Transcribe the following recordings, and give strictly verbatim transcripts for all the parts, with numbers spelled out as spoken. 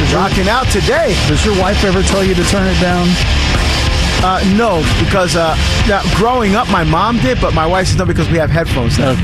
rocking out today. Does your wife ever tell you to turn it down? Uh, no, because uh, now, growing up, my mom did, but my wife says no because we have headphones now.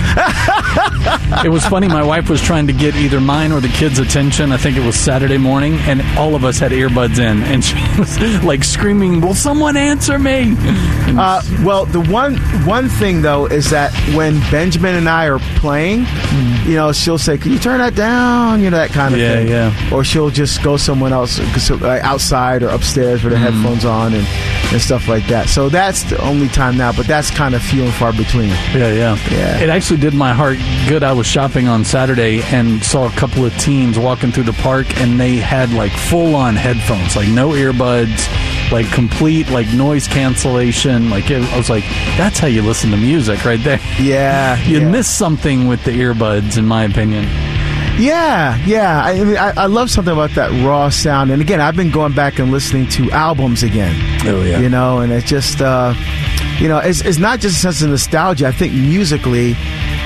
It was funny. My wife was trying to get either mine or the kids' attention. I think it was Saturday morning, and all of us had earbuds in, and she was like screaming, "Will someone answer me?" Uh, well, the one one thing though is that when Benjamin and I are playing, mm. you know, she'll say, "Can you turn that down?" You know, that kind of yeah, thing. Yeah, yeah. Or she'll just go someone else outside or upstairs with her mm. headphones on and. and stuff like that. So that's the only time now, but that's kind of few and far between. Yeah, yeah. Yeah. It actually did my heart good. I was shopping on Saturday and saw a couple of teens walking through the park, and they had like full-on headphones, like no earbuds, like complete like noise cancellation. Like it, I was like, that's how you listen to music right there. Yeah. You yeah. miss something with the earbuds, in my opinion. Yeah, yeah. I, I mean, I, I love something about that raw sound. And again, I've been going back and listening to albums again. Oh, yeah. You know, and it's just, uh, you know, it's, it's not just a sense of nostalgia. I think musically,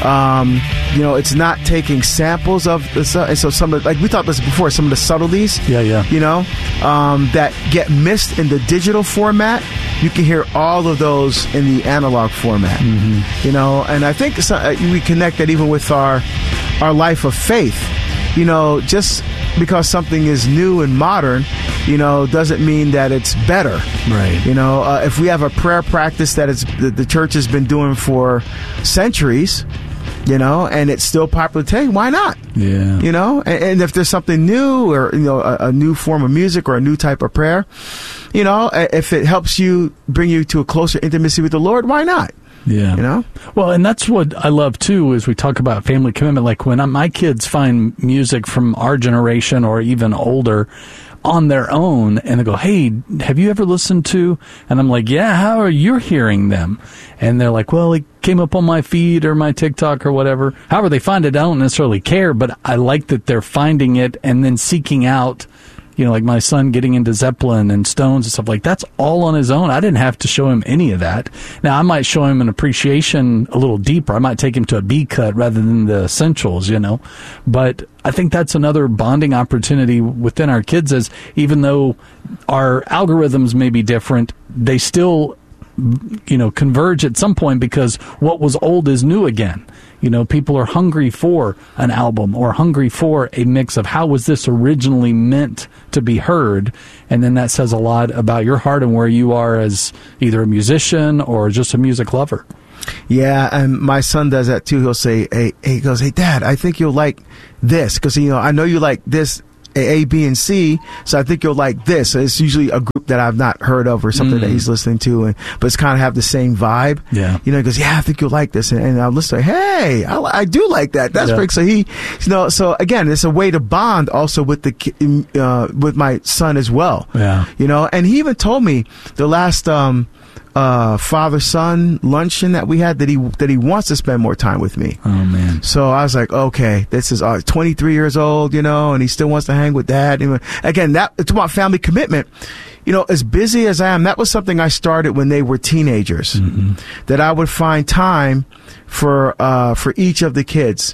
um, you know, it's not taking samples of the stuff. And so some of, like we talked about this before, some of the subtleties, yeah, yeah. you know, um, that get missed in the digital format. You can hear all of those in the analog format, mm-hmm. you know, and I think so, uh, we connect that even with our our life of faith. You know, just because something is new and modern, you know, doesn't mean that it's better. Right. You know, uh, if we have a prayer practice that is that the church has been doing for centuries, you know, and it's still popular today, why not? Yeah. You know, and, and if there's something new or, you know, a, a new form of music or a new type of prayer, you know, if it helps you bring you to a closer intimacy with the Lord, why not? Yeah. You know? Well, and that's what I love, too, is we talk about family commitment. Like when my kids find music from our generation or even older on their own, and they go, "Hey, have you ever listened to?" And I'm like, "Yeah, how are you hearing them?" And they're like, "Well, it came up on my feed or my TikTok or whatever." However they find it, I don't necessarily care, but I like that they're finding it and then seeking out. You know, like my son getting into Zeppelin and Stones and stuff like that's all on his own. I didn't have to show him any of that. Now, I might show him an appreciation a little deeper. I might take him to a B cut rather than the essentials, you know. But I think that's another bonding opportunity within our kids is even though our algorithms may be different, they still, you know, converge at some point because what was old is new again. You know, people are hungry for an album or hungry for a mix of how was this originally meant to be heard. And then that says a lot about your heart and where you are as either a musician or just a music lover. Yeah, and my son does that too. He'll say, hey, he goes, "Hey, Dad, I think you'll like this because, you know, I know you like this A, B, and C, so I think you'll like this." So it's usually a group that I've not heard of or something mm. that he's listening to, and but it's kind of have the same vibe. Yeah, you know, he goes, "Yeah, I think you'll like this," and, and I'll listen. Hey, I, I do like that. That's yeah. great. So he, you know, so again, it's a way to bond also with the uh, with my son as well. Yeah, you know, and he even told me the last um. Uh, father-son luncheon that we had that he that he wants to spend more time with me. Oh man! So I was like, okay, this is uh, twenty-three years old, you know, and he still wants to hang with dad. And again, that it's about family commitment. You know, as busy as I am, that was something I started when they were teenagers. Mm-hmm. That I would find time for uh, for each of the kids,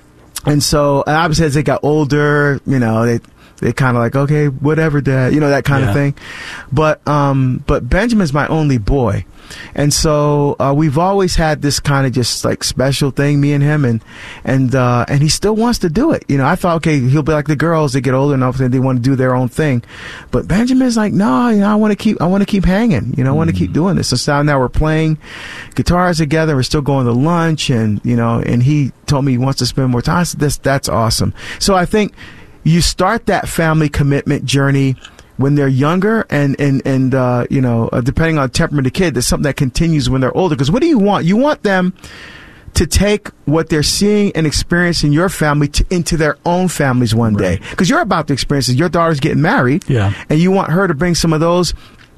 and so and obviously as they got older, you know, they. They kind of like, okay, whatever, Dad, you know, that kind yeah. of thing. But um, but Benjamin's my only boy. And so uh, we've always had this kind of just like special thing, me and him, and and uh, and he still wants to do it. You know, I thought, okay, he'll be like the girls. They get older enough and they want to do their own thing. But Benjamin's like, no, you know, I want to keep, I want to keep hanging. You know, I want to mm. keep doing this. So now, now we're playing guitars together. We're still going to lunch, and you know, and he told me he wants to spend more time. So this, that's awesome. So I think. You start that family commitment journey when they're younger, and and and uh, you know, uh, depending on the temperament of the kid, there's something that continues when they're older. Because what do you want? You want them to take what they're seeing and experiencing in your family to, into their own families one right. day. Because you're about to experience it. Your daughter's getting married, yeah, and you want her to bring some of those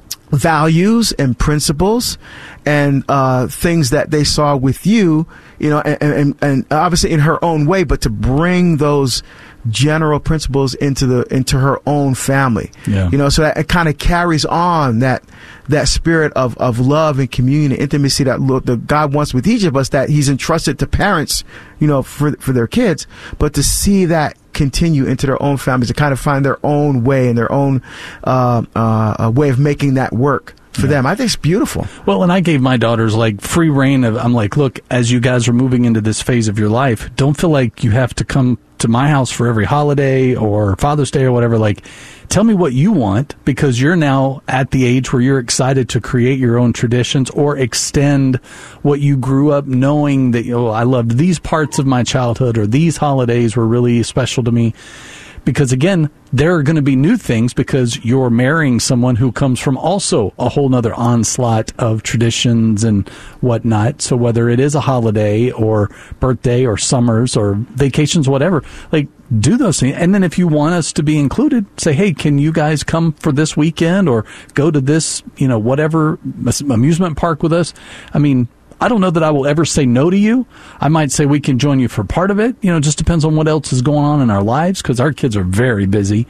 values and principles and uh, things that they saw with you, you know, and, and, and obviously in her own way, but to bring those general principles into the into her own family. Yeah. You know, so that it kind of carries on that that spirit of, of love and communion and intimacy that the God wants with each of us, that he's entrusted to parents, you know, for for their kids, but to see that continue into their own families to kind of find their own way and their own uh, uh, way of making that work for yeah. them. I think it's beautiful. Well, and I gave my daughters like free reign of, I'm like, look, as you guys are moving into this phase of your life, don't feel like you have to come to my house for every holiday or Father's Day or whatever. Like, tell me what you want, because you're now at the age where you're excited to create your own traditions or extend what you grew up knowing that, you know, I loved these parts of my childhood or these holidays were really special to me. Because, again, there are going to be new things because you're marrying someone who comes from also a whole nother onslaught of traditions and whatnot. So whether it is a holiday or birthday or summers or vacations, whatever, like, do those things. And then if you want us to be included, say, hey, can you guys come for this weekend or go to this, you know, whatever amusement park with us? I mean, I don't know that I will ever say no to you. I might say we can join you for part of it. You know, it just depends on what else is going on in our lives, because our kids are very busy.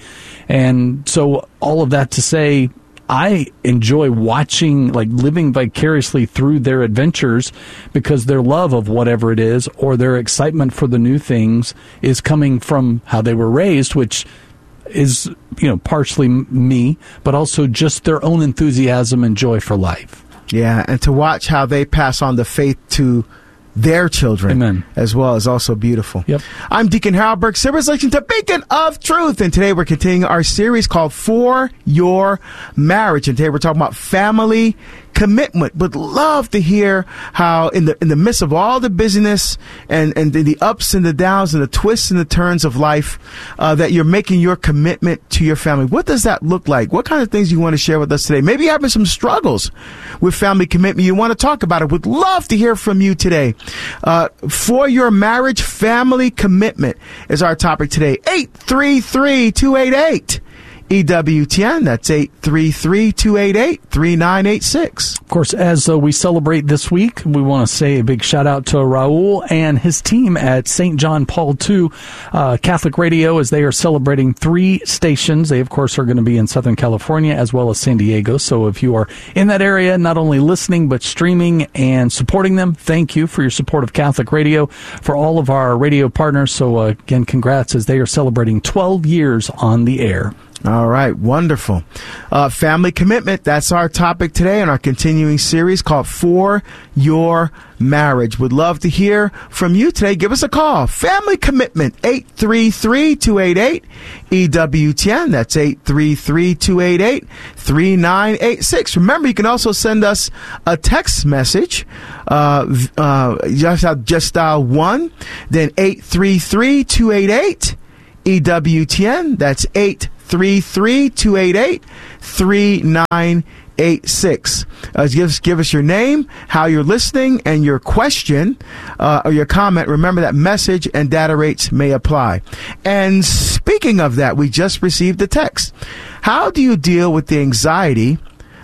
And so all of that to say, I enjoy watching, like living vicariously through their adventures, because their love of whatever it is or their excitement for the new things is coming from how they were raised, which is, you know, partially me, but also just their own enthusiasm and joy for life. Yeah, and to watch how they pass on the faith to their children Amen. As well is also beautiful. Yep. I'm Deacon Harold Burke, Silver's listening to Beacon of Truth, and today we're continuing our series called For Your Marriage, and today we're talking about family commitment. Would love to hear how in the in the midst of all the busyness and and the, the ups and the downs and the twists and the turns of life, uh, that you're making your commitment to your family. What does that look like? What kind of things you want to share with us today? Maybe you're having some struggles with family commitment. You want to talk about it. Would love to hear from you today. Uh, for your marriage, family commitment is our topic today. eight three three, two eight eight E W T N. That's eight three three, two eight eight, three nine eight six. Of course, as uh, we celebrate this week, we want to say a big shout out to Raul and his team at Saint John Paul the Second uh, Catholic Radio, as they are celebrating three stations. They, of course, are going to be in Southern California as well as San Diego. So if you are in that area, not only listening but streaming and supporting them, thank you for your support of Catholic Radio, for all of our radio partners. So uh, again, congrats, as they are celebrating twelve years on the air. All right, wonderful. Uh, family commitment, that's our topic today in our continuing series called For Your Marriage. Would love to hear from you today. Give us a call. Family commitment, eight three three, two eight eight, E W T N. That's eight three three, two eight eight, three nine eight six. Remember, you can also send us a text message. Uh, uh, just, just dial one, then eight three three, two eight eight, E W T N. That's eight three three, two eight eight, three nine eight six. Uh, give, us, give us your name, how you're listening, and your question uh, or your comment. Remember that message and data rates may apply. And speaking of that, we just received a text. How do you deal with the anxiety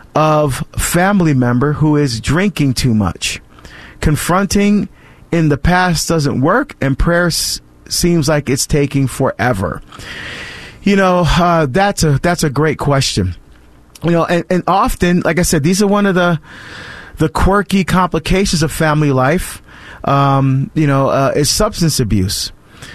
of a family member who is drinking too much? Confronting in the past doesn't work, and prayer s- seems like it's taking forever. You know, uh, that's a that's a great question. You know, and, and often, like I said, these are one of the the quirky complications of family life. Um, you know, uh, is substance abuse.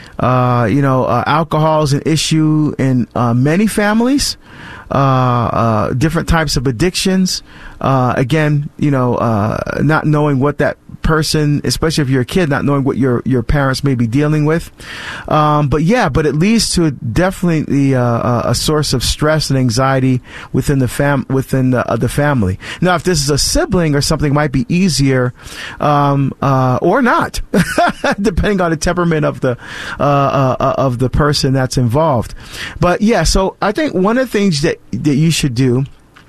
Uh, you know, uh, alcohol is an issue in uh, many families. Uh, uh, different types of addictions. Uh, again, you know, uh, not knowing what that person, especially if you're a kid, not knowing what your, your parents may be dealing with. Um, but yeah, but it leads to definitely uh, a source of stress and anxiety within the fam within the, uh, the family. Now, if this is a sibling or something, it might be easier, um, uh, or not, depending on the temperament of the uh, uh, of the person that's involved. But yeah, so I think one of the things that that you should do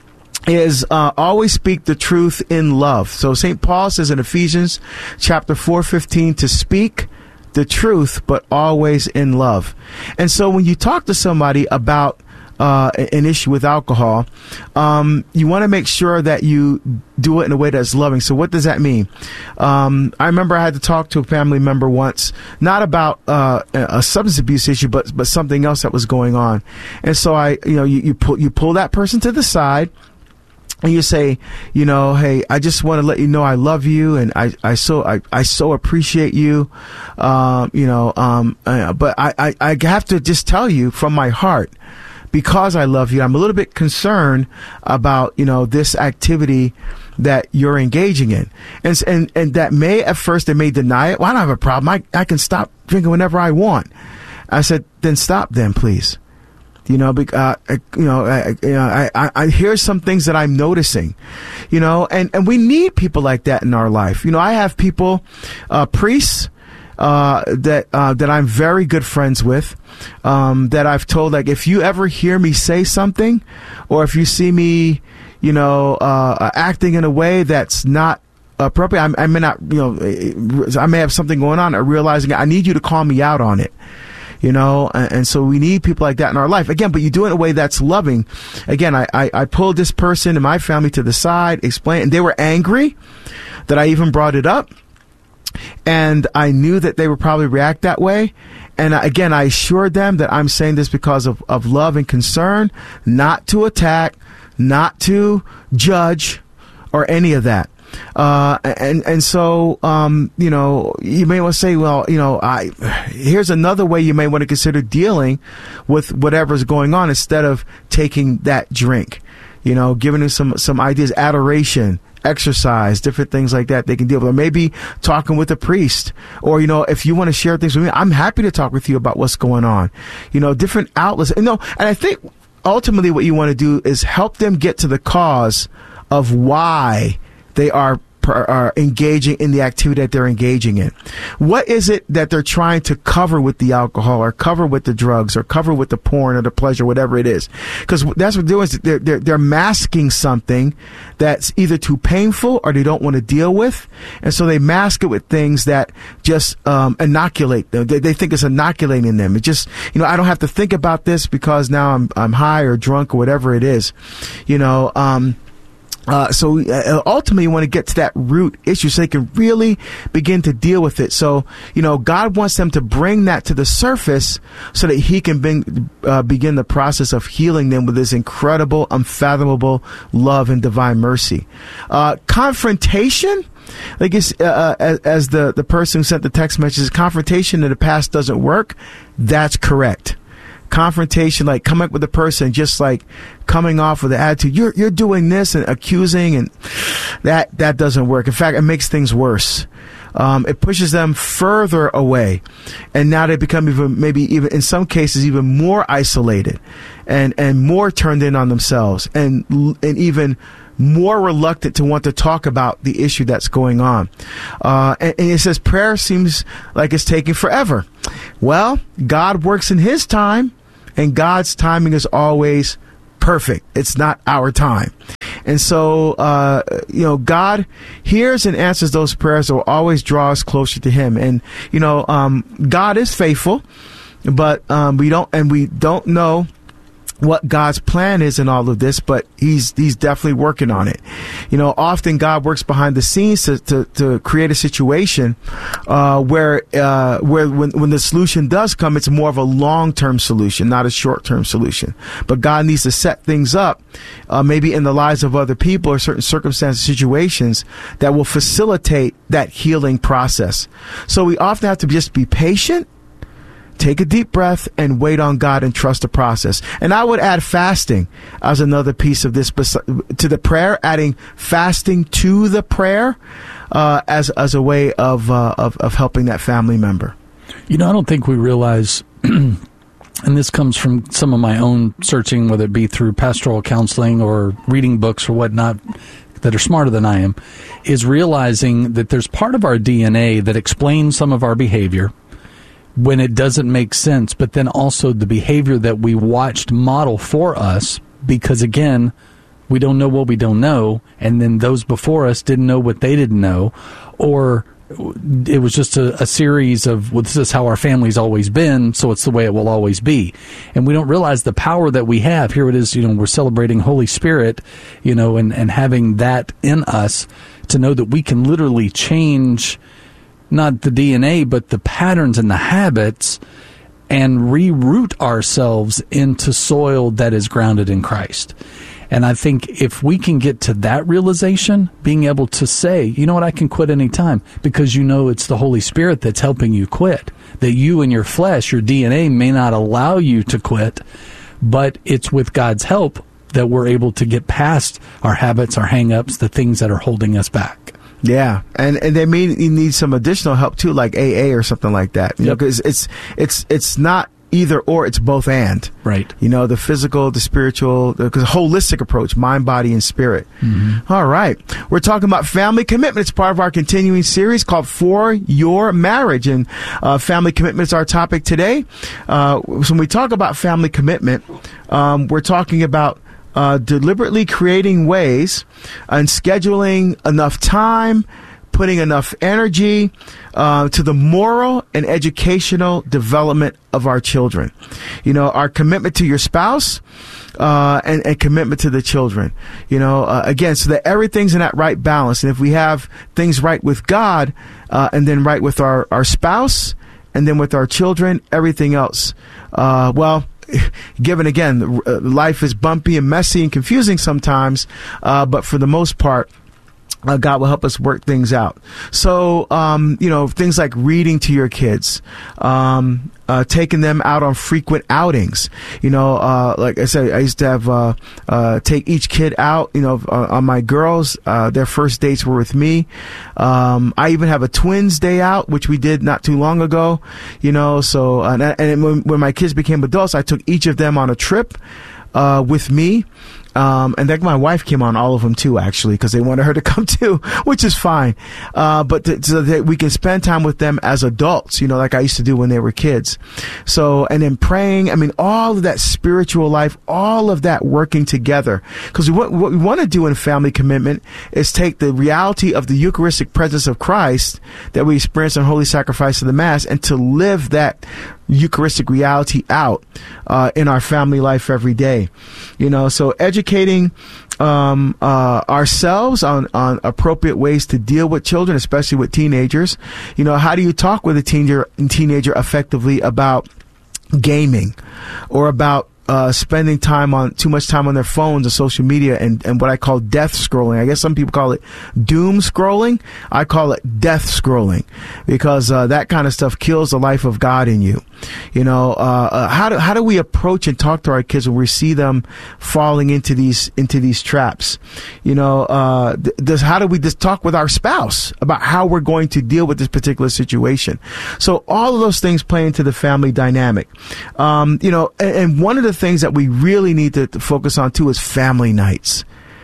is uh, always speak the truth in love. So Saint Paul says in Ephesians chapter four fifteen to speak the truth, but always in love. And so when you talk to somebody about uh, an issue with alcohol, um, you want to make sure that you do it in a way that's loving. So what does that mean? Um, I remember I had to talk to a family member once, not about uh, a substance abuse issue, but but something else that was going on. And so I, you know, you, you pull you pull that person to the side. and you say, you know, hey, I just want to let you know I love you, and I, I so I, I so appreciate you, um, you know, um, uh, but I, I, I have to just tell you from my heart, because I love you, I'm a little bit concerned about, you know, this activity that you're engaging in. And, and, and that may, at first, they may deny it. Well, I don't have a problem. I, I can stop drinking whenever I want. I said, then stop then, please. You know, uh, you know, I, you know, I, I, I hear some things that I'm noticing, you know, and, and we need people like that in our life. You know, I have people, uh, priests, uh, that, uh, that I'm very good friends with, um, that I've told, like, if you ever hear me say something, or if you see me, you know, uh, acting in a way that's not appropriate, I, I may not, you know, I may have something going on, or realizing I need you to call me out on it. You know, and, and so we need people like that in our life. Again, but you do it in a way that's loving. Again, I, I, I pulled this person in my family to the side, explained, and they were angry that I even brought it up. And I knew that they would probably react that way. And I, again, I assured them that I'm saying this because of, of love and concern, not to attack, not to judge, or any of that. Uh, and, and so, um, you know, you may want to say, well, you know, I, here's another way you may want to consider dealing with whatever's going on instead of taking that drink, you know, giving them some, some ideas, adoration, exercise, different things like that they can deal with, or maybe talking with a priest, or, you know, if you want to share things with me, I'm happy to talk with you about what's going on, you know, different outlets. And, no, and I think ultimately what you want to do is help them get to the cause of why they are, are engaging in the activity that they're engaging in. What is it that they're trying to cover with the alcohol, or cover with the drugs, or cover with the porn, or the pleasure, whatever it is? Because that's what they're doing, is they're, they're, they're masking something that's either too painful or they don't want to deal with. And so they mask it with things that just um, inoculate them. They, they think it's inoculating them. It just, you know, I don't have to think about this because now I'm, I'm high or drunk or whatever it is, you know, um, Uh, so uh, ultimately you want to get to that root issue so they can really begin to deal with it. So, you know, God wants them to bring that to the surface so that he can bring, uh, begin the process of healing them with his incredible, unfathomable love and divine mercy. Uh, confrontation, I guess, uh, as, as the, the person who sent the text message, confrontation in the past doesn't work. That's correct. Confrontation, like coming up with a person, just like coming off with the attitude, you're you're doing this, and accusing, and that that doesn't work. In fact, it makes things worse. Um, it pushes them further away, and now they become even, maybe even in some cases, even more isolated, and and more turned in on themselves, and and even more reluctant to want to talk about the issue that's going on. Uh, and, and it says prayer seems like it's taking forever. Well, God works in his time, and God's timing is always perfect. It's not our time. And so, uh, you know, God hears and answers those prayers that will always draw us closer to him. And, you know, um, God is faithful, but um, we don't, and we don't know what God's plan is in all of this, but he's he's definitely working on it. You know, often God works behind the scenes to to, to create a situation uh, where uh, where when when the solution does come, it's more of a long-term solution, not a short-term solution. But God needs to set things up, uh, maybe in the lives of other people or certain circumstances, situations that will facilitate that healing process. So we often have to just be patient, take a deep breath, and wait on God and trust the process. And I would add fasting as another piece of this to the prayer, adding fasting to the prayer uh, as as a way of, uh, of of helping that family member. You know, I don't think we realize, and this comes from some of my own searching, whether it be through pastoral counseling or reading books or whatnot, that are smarter than I am, is realizing that there's part of our D N A that explains some of our behavior when it doesn't make sense, but then also the behavior that we watched model for us, because again, we don't know what we don't know, and then those before us didn't know what they didn't know, or it was just a, a series of, well, this is how our family's always been, so it's the way it will always be. And we don't realize the power that we have. Here it is, you know, we're celebrating Holy Spirit, you know, and, and having that in us to know that we can literally change not the D N A, but the patterns and the habits, and reroot ourselves into soil that is grounded in Christ. And I think if we can get to that realization, being able to say, you know what, I can quit anytime, because you know it's the Holy Spirit that's helping you quit. That you and your flesh, your D N A may not allow you to quit, but it's with God's help that we're able to get past our habits, our hang-ups, the things that are holding us back. Yeah, and and they may need some additional help too, like A A or something like that. You yep. know, because it's it's it's not either or, it's both and. Right. You know, the physical, the spiritual, because a holistic approach, mind, body, and spirit. Mm-hmm. All right. We're talking about family commitment. It's part of our continuing series called For Your Marriage. And uh, family commitment is our topic today. Uh, so when we talk about family commitment, um, we're talking about uh, deliberately creating ways and scheduling enough time, putting enough energy uh, to the moral and educational development of our children. You know, our commitment to your spouse uh, and, and commitment to the children. You know, uh, again, so that everything's in that right balance. And if we have things right with God uh, and then right with our, our spouse and then with our children, everything else, uh, well, given again, life is bumpy and messy and confusing sometimes, uh, but for the most part, Uh, God will help us work things out. So, um, you know, things like reading to your kids, um, uh, taking them out on frequent outings. You know, uh, like I said, I used to have, uh, uh, take each kid out, you know, uh, on my girls, uh, their first dates were with me. Um, I even have a twins day out, which we did not too long ago, you know, so, uh, and, and when, when my kids became adults, I took each of them on a trip, uh, with me. Um, and then my wife came on all of them too, actually, because they wanted her to come too, which is fine. Uh, but th- so that we can spend time with them as adults, you know, like I used to do when they were kids. So, and then praying, I mean, all of that spiritual life, all of that working together. Because what, what we want to do in family commitment is take the reality of the Eucharistic presence of Christ that we experience in Holy Sacrifice of the Mass and to live that Eucharistic reality out uh, in our family life every day. You know, so educating um, uh, ourselves on, on appropriate ways to deal with children, especially with teenagers. You know, how do you talk with a teenager, teenager effectively about gaming or about Uh, spending time on too much time on their phones and social media and, and what I call death scrolling. I guess some people call it doom scrolling. I call it death scrolling because uh, that kind of stuff kills the life of God in you. You know, uh, uh, how do how do we approach and talk to our kids when we see them falling into these into these traps? You know, uh, does how do we just talk with our spouse about how we're going to deal with this particular situation? So all of those things play into the family dynamic. Um, you know, and, and one of the things that we really need to, to focus on too is family nights.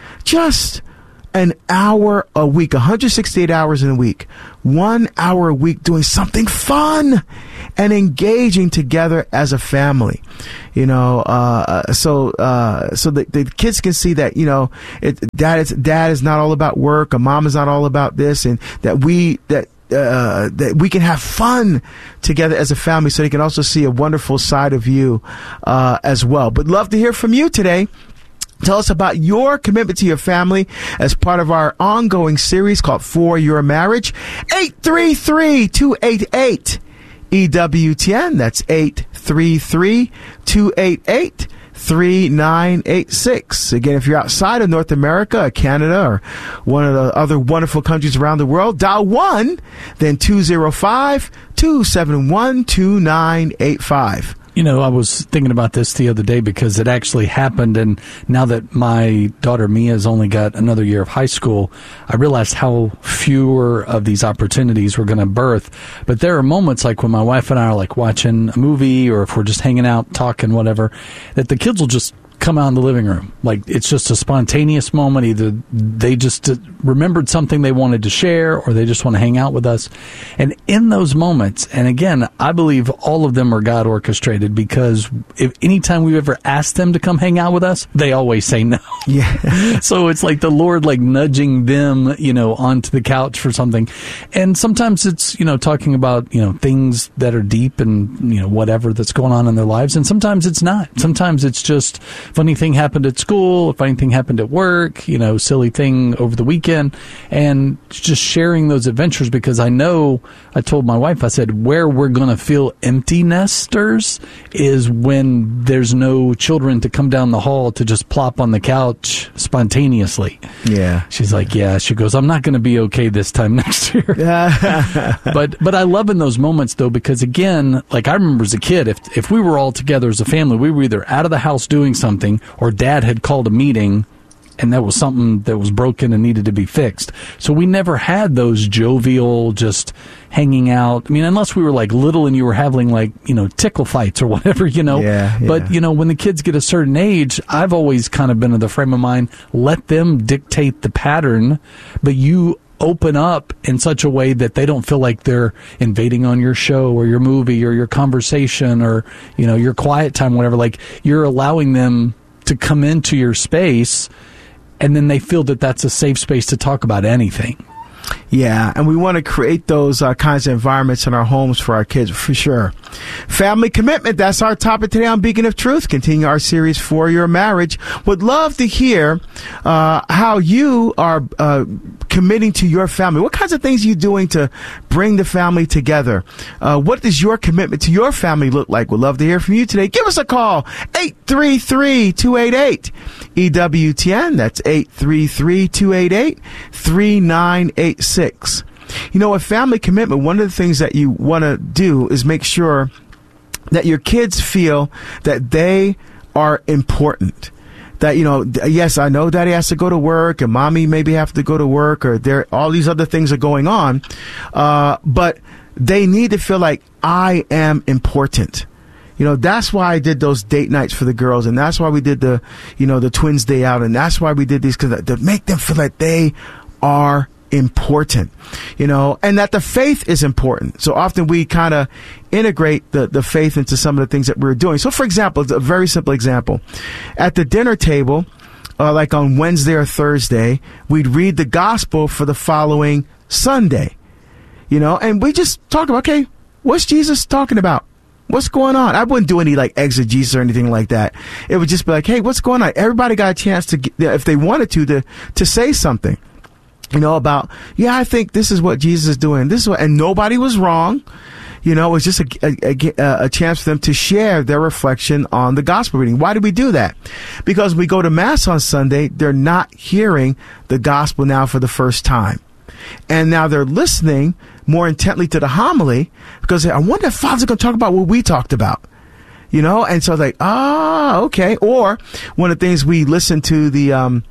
Just an hour a week, one hundred sixty-eight hours in a week, one hour a week doing something fun and engaging together as a family. You know, uh, so, uh, so the, the kids can see that, you know, it, dad is, dad is not all about work, or mom is not all about this, and that we, that, Uh, that we can have fun together as a family, so they can also see a wonderful side of you uh, as well. But love to hear from you today. Tell us about your commitment to your family as part of our ongoing series called For Your Marriage. eight three three, two eight eight, E W T N. That's eight three three, two eight eight, three nine eight six. Again, if you're outside of North America or Canada or one of the other wonderful countries around the world, dial one, then two zero five, two seven one, two nine eight five. You know, I was thinking about this the other day because it actually happened, and now that my daughter Mia's only got another year of high school, I realized how fewer of these opportunities we're going to birth. But there are moments like when my wife and I are like watching a movie, or if we're just hanging out, talking, whatever, that the kids will just come out in the living room. Like, it's just a spontaneous moment. Either they just remembered something they wanted to share, or they just want to hang out with us. And in those moments, and again, I believe all of them are God orchestrated, because if anytime we've ever asked them to come hang out with us, they always say no. Yeah. So it's like the Lord, like, nudging them, you know, onto the couch for something. And sometimes it's, you know, talking about, you know, things that are deep and, you know, whatever that's going on in their lives. And sometimes it's not. Sometimes it's just funny thing happened at school, a funny thing happened at work, you know, silly thing over the weekend, and just sharing those adventures, because I know, I told my wife, I said, where we're going to feel empty nesters is when there's no children to come down the hall to just plop on the couch spontaneously. Yeah. She's like, yeah, she goes, I'm not going to be okay this time next year. but but I love in those moments, though, because again, like I remember as a kid, if if we were all together as a family, we were either out of the house doing something, or Dad had called a meeting and that was something that was broken and needed to be fixed. So we never had those jovial, just hanging out. I mean, unless we were like little and you were having like, you know, tickle fights or whatever, you know. Yeah, yeah. But, you know, when the kids get a certain age, I've always kind of been in the frame of mind, let them dictate the pattern, but you open up in such a way that they don't feel like they're invading on your show or your movie or your conversation or, you know, your quiet time, whatever. Like, you're allowing them to come into your space, and then they feel that that's a safe space to talk about anything. Yeah, and we want to create those uh, kinds of environments in our homes for our kids, for sure. Family commitment, that's our topic today on Beacon of Truth. Continue our series for your marriage. Would love to hear uh, how you are uh, committing to your family. What kinds of things are you doing to bring the family together? Uh, what does your commitment to your family look like? Would love to hear from you today. Give us a call, eight three three, two eight eight, E W T N. That's eight three three, two eight eight, three nine eight six. You know, a family commitment, one of the things that you want to do is make sure that your kids feel that they are important. That, you know, yes, I know Daddy has to go to work and Mommy maybe have to go to work, or there all these other things are going on, uh, but they need to feel like I am important. You know, that's why I did those date nights for the girls, and that's why we did the, you know, the twins day out, and that's why we did these, because to make them feel like they are important, you know, and that the faith is important. So often we kind of integrate the, the faith into some of the things that we're doing. So, for example, a very simple example. At the dinner table, uh, like on Wednesday or Thursday, we'd read the gospel for the following Sunday, you know, and we just talk about, okay, what's Jesus talking about? What's going on? I wouldn't do any like exegesis or anything like that. It would just be like, hey, what's going on? Everybody got a chance to, get, if they wanted to, to, to say something. You know, about, yeah, I think this is what Jesus is doing. This is what, and nobody was wrong. You know, it was just a, a, a, a chance for them to share their reflection on the gospel reading. Why did we do that? Because we go to Mass on Sunday, they're not hearing the gospel now for the first time. And now they're listening more intently to the homily, because I wonder if Father's going to talk about what we talked about. You know, and so like, ah, okay. Or one of the things we listen to the, um,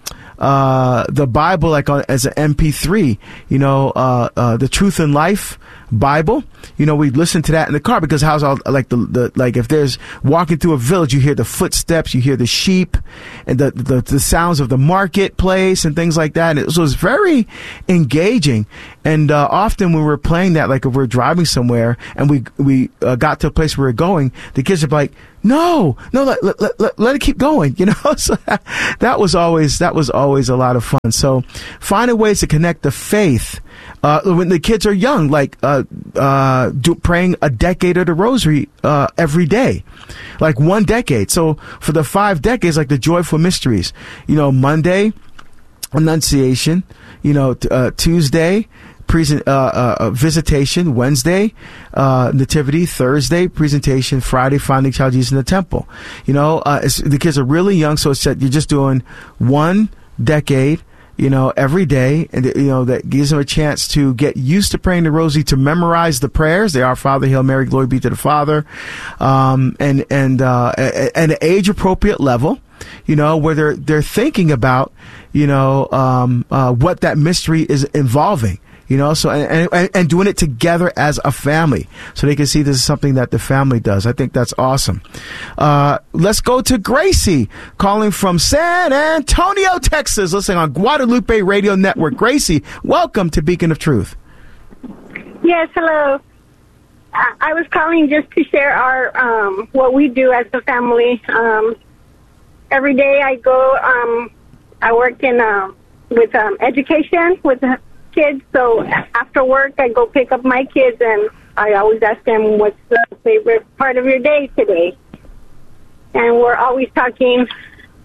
Uh, the Bible, like on, as an M P three, you know, uh, uh, the Truth and Life Bible, you know, we listen to that in the car, because how's all, like the, the, like if there's walking through a village, you hear the footsteps, you hear the sheep and the, the, the sounds of the marketplace and things like that. And it, so it's very engaging. And, uh, often when we're playing that, like if we're driving somewhere and we, we, uh, got to a place where we're going, the kids are like, no, no, let, let, let, let it keep going, you know? So that, that was always, that was always a lot of fun. So finding ways to connect the faith, uh, when the kids are young, like, uh, uh, do, praying a decade of the rosary, uh, every day, like one decade. So for the five decades, like the joyful mysteries, you know, Monday, Annunciation, you know, uh, Tuesday, Present, uh, uh, visitation, Wednesday, uh, nativity, Thursday, presentation, Friday, finding child Jesus in the temple. You know, uh, it's, the kids are really young, so it's that you're just doing one decade, you know, every day, and, you know, that gives them a chance to get used to praying the rosary, to memorize the prayers. They are Father, Hail Mary, glory be to the Father, um, and, and, uh, at an age appropriate level, you know, where they're, they're thinking about, you know, um, uh, what that mystery is involving. You know, so, and, and, and doing it together as a family, so they can see this is something that the family does. I think that's awesome. Uh, let's go to Gracie, calling from San Antonio, Texas, listening on Guadalupe Radio Network. Gracie, welcome to Beacon of Truth. Yes, hello. I, I was calling just to share our, um, what we do as a family. Um, every day I go, um, I work in, um, with, um, education, with, uh, kids, so after work I go pick up my kids, and I always ask them, what's the favorite part of your day today? And we're always talking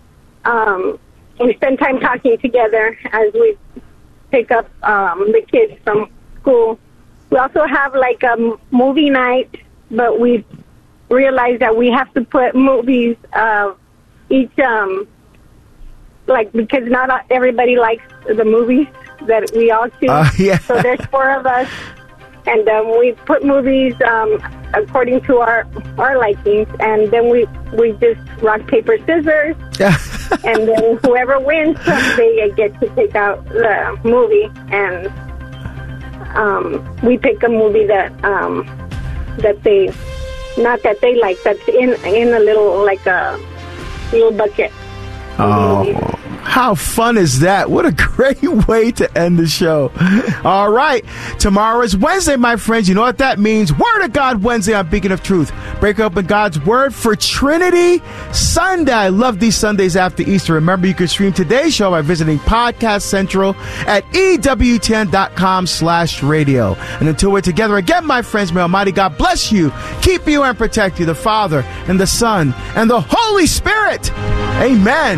um, we spend time talking together as we pick up um, the kids from school. We also have like a movie night, but we realize that we have to put movies uh, each, um, like, because not everybody likes the movies that we all choose. Uh, yeah. So there's four of us, and um, we put movies um, according to our our likings, and then we we just rock, paper, scissors, and then whoever wins, they get to pick out the movie, and um, we pick a movie that um, that they, not that they like, that's in in a little, like a little bucket. Oh, how fun is that? What a great way to end the show. All right. Tomorrow is Wednesday, my friends. You know what that means? Word of God Wednesday on Beacon of Truth. Break open God's Word for Trinity Sunday. I love these Sundays after Easter. Remember, you can stream today's show by visiting Podcast Central at E W T N dot com slash radio. And until we're together again, my friends, may Almighty God bless you, keep you, and protect you, the Father and the Son and the Holy Spirit. Amen.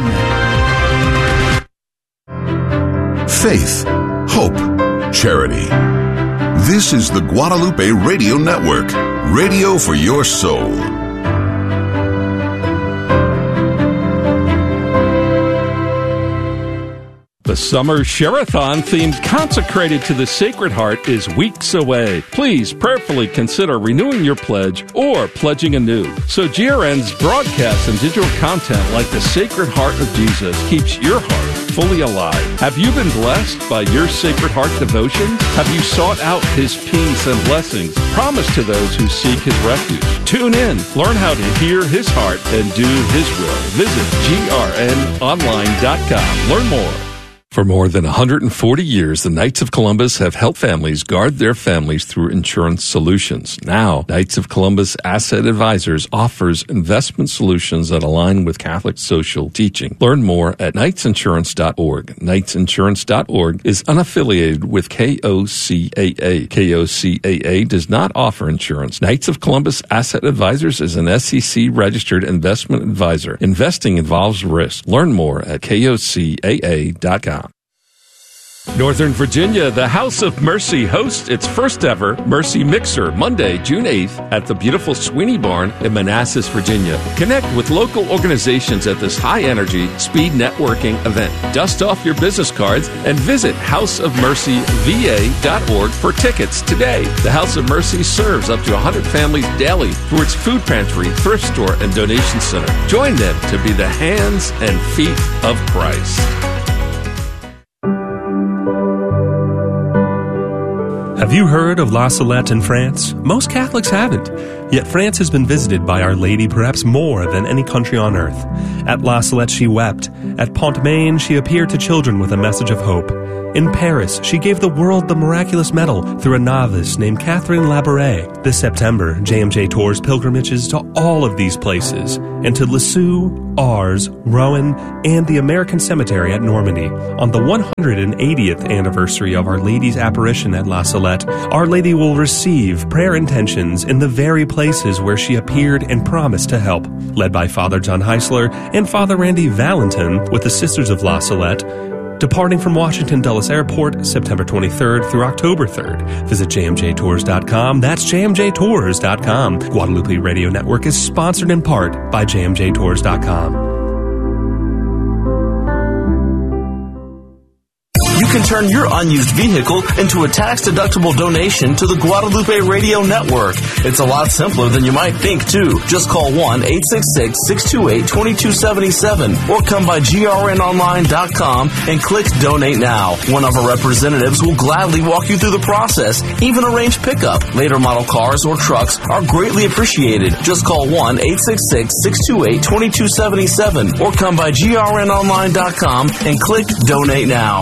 Faith, hope, charity. This is the Guadalupe Radio Network, radio for your soul. The Summer Share-a-thon themed Consecrated to the Sacred Heart is weeks away. Please prayerfully consider renewing your pledge or pledging anew, so G R N's broadcasts and digital content like the Sacred Heart of Jesus keeps your heart fully alive. Have you been blessed by your Sacred Heart devotions? Have you sought out His peace and blessings promised to those who seek His refuge? Tune in. Learn how to hear His heart and do His will. Visit G R N online dot com. Learn more. For more than one hundred forty years, the Knights of Columbus have helped families guard their families through insurance solutions. Now, Knights of Columbus Asset Advisors offers investment solutions that align with Catholic social teaching. Learn more at knights insurance dot org. knights insurance dot org is unaffiliated with K O C A A. K O C A A does not offer insurance. Knights of Columbus Asset Advisors is an S E C-registered investment advisor. Investing involves risk. Learn more at K O C A A dot com. Northern Virginia, the House of Mercy hosts its first ever Mercy Mixer Monday, June eighth at the beautiful Sweeney Barn in Manassas, Virginia. Connect with local organizations at this high-energy speed networking event. Dust off your business cards and visit house of mercy v a dot org for tickets today. The House of Mercy serves up to one hundred families daily through its food pantry, thrift store, and donation center. Join them to be the hands and feet of Christ. Have you heard of La Salette in France? Most Catholics haven't. Yet France has been visited by Our Lady perhaps more than any country on earth. At La Salette she wept. At Pont-Main she appeared to children with a message of hope. In Paris, she gave the world the miraculous medal through a novice named Catherine Labouré. This September, J M J tours pilgrimages to all of these places, and to Lisieux, Ars, Rouen, and the American Cemetery at Normandy. On the one hundred eightieth anniversary of Our Lady's apparition at La Salette, Our Lady will receive prayer intentions in the very places where she appeared and promised to help. Led by Father John Heisler and Father Randy Valentin with the Sisters of La Salette, departing from Washington Dulles Airport September twenty-third through October third. Visit j m j tours dot com. That's j m j tours dot com. Guadalupe Radio Network is sponsored in part by j m j tours dot com. You can turn your unused vehicle into a tax-deductible donation to the Guadalupe Radio Network. It's a lot simpler than you might think, too. Just call one eight six six, six two eight, two two seven seven or come by g r n online dot com and click Donate Now. One of our representatives will gladly walk you through the process, even arrange pickup. Later model cars or trucks are greatly appreciated. Just call one eight six six, six two eight, two two seven seven or come by g r n online dot com and click Donate Now.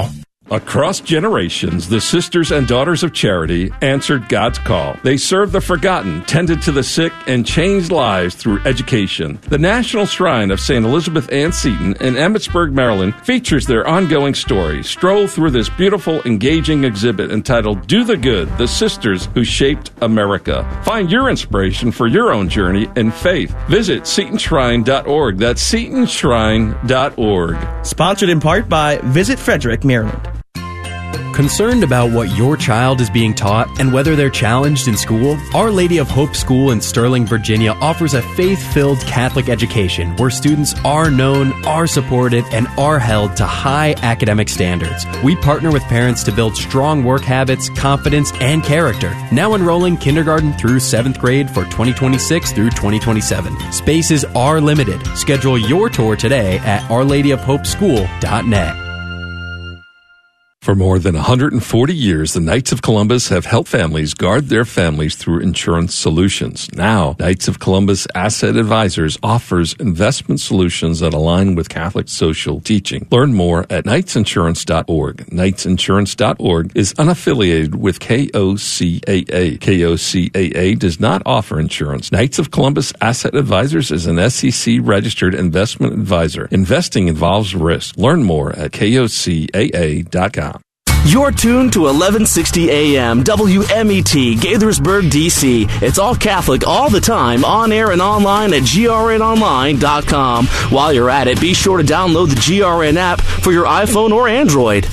Across generations, the Sisters and Daughters of Charity answered God's call. They served the forgotten, tended to the sick, and changed lives through education. The National Shrine of Saint Elizabeth Ann Seton in Emmitsburg, Maryland, features their ongoing story. Stroll through this beautiful, engaging exhibit entitled Do the Good, the Sisters Who Shaped America. Find your inspiration for your own journey in faith. Visit seton shrine dot org. That's seton shrine dot org. Sponsored in part by Visit Frederick, Maryland. Concerned about what your child is being taught and whether they're challenged in school? Our Lady of Hope School in Sterling, Virginia offers a faith-filled Catholic education where students are known, are supported, and are held to high academic standards. We partner with parents to build strong work habits, confidence, and character. Now enrolling kindergarten through seventh grade for twenty twenty-six through twenty twenty-seven. Spaces are limited. Schedule your tour today at our lady of hope school dot net. For more than one hundred forty years, the Knights of Columbus have helped families guard their families through insurance solutions. Now, Knights of Columbus Asset Advisors offers investment solutions that align with Catholic social teaching. Learn more at knights insurance dot org. knights insurance dot org is unaffiliated with K O C A A. K O C A A does not offer insurance. Knights of Columbus Asset Advisors is an S E C-registered investment advisor. Investing involves risk. Learn more at K O C A A dot com. You're tuned to eleven sixty A M W M E T, Gaithersburg, D C. It's all Catholic all the time, on air and online at G R N online dot com. While you're at it, be sure to download the G R N app for your iPhone or Android.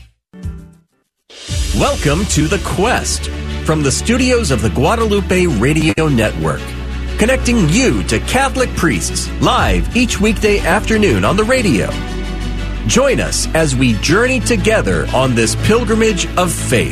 Welcome to The Quest from the studios of the Guadalupe Radio Network, connecting you to Catholic priests live each weekday afternoon on the radio. Join us as we journey together on this pilgrimage of faith.